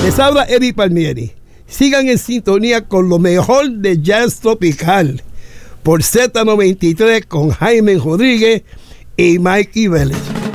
Les habla Eddie Palmieri. Sigan en sintonía con lo mejor de jazz tropical por Z93 con Jaime Rodríguez y Mikey Vélez.